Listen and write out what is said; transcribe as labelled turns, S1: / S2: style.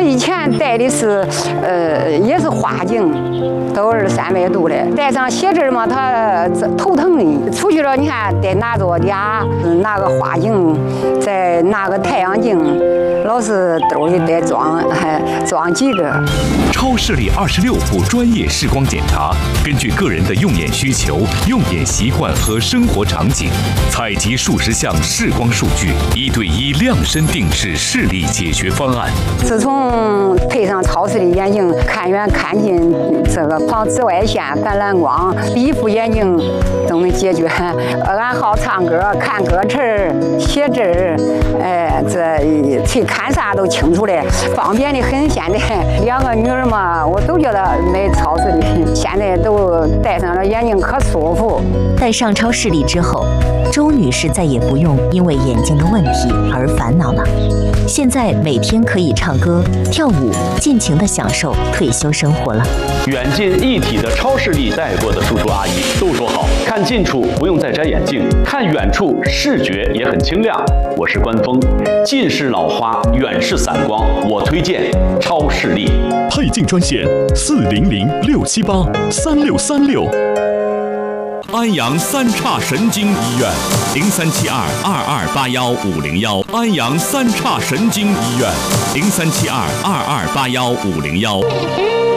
S1: 以前戴的是，也是花镜，都200-300度的，戴上写字嘛，他头疼的。出去了，你看得拿着俩，拿个花镜，再拿个太阳镜，老是兜里得装几个。
S2: 超视力26步专业视光检查，根据个人的用眼需求、用眼习惯和生活场景，采集数十项视光数据，1对1量身定制视力解决方案。
S1: 自从配上超视力眼镜，看远看近，这个防紫外线、反蓝光，一副眼镜都能解决。俺好唱歌、看歌词、写字，这去看啥都清楚的，方便的很。现在2个女儿嘛，我都觉得买超视力，现在都戴上了眼镜可舒服。
S3: 戴上超视力之后，周女士再也不用因为眼睛的问题而烦恼了。现在每天可以唱歌、跳舞，尽情地享受退休生活了。
S4: 远近一体的超视力戴过的叔叔阿姨都说好，看近处不用再摘眼镜，看远处视觉也很清亮。我是关峰，近视老花，远视散光，我推荐超视力。
S5: 配镜专线400-678-3636。
S2: 安阳三岔神经医院，03722281-501。安阳三岔神经医院，03722281-501。